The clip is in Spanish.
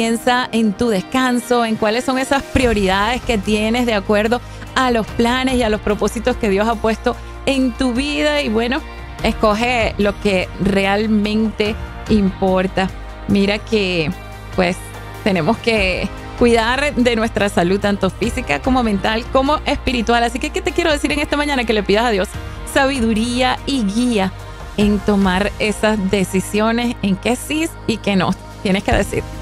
Piensa en tu descanso, en cuáles son esas prioridades que tienes de acuerdo a los planes y a los propósitos que Dios ha puesto en tu vida. Y bueno, escoge lo que realmente importa. Mira que pues tenemos que cuidar de nuestra salud, tanto física como mental, como espiritual. Así que, ¿qué te quiero decir en esta mañana? Que le pidas a Dios sabiduría y guía en tomar esas decisiones, en qué sí y qué no tienes que decir.